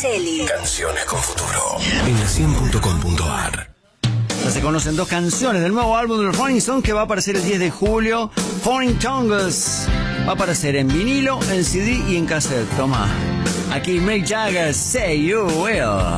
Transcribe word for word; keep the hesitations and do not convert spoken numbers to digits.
Caselli. Canciones con futuro. En la cien punto com punto ar. Ya se conocen dos canciones del nuevo álbum de los Rolling Stones que va a aparecer el diez de julio. Foreign Tongues. Va a aparecer en vinilo, en C D y en cassette. Toma. Aquí Mick Jagger, Say You Will.